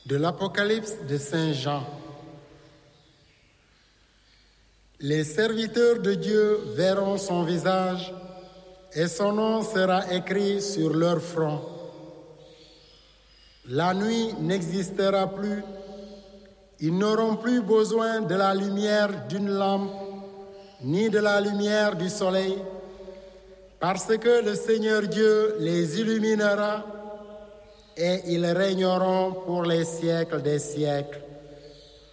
De l'Apocalypse de Saint Jean. Les serviteurs de Dieu verront son visage et son nom sera écrit sur leur front. La nuit n'existera plus. Ils n'auront plus besoin de la lumière d'une lampe ni de la lumière du soleil, parce que le Seigneur Dieu les illuminera et ils régneront pour les siècles des siècles.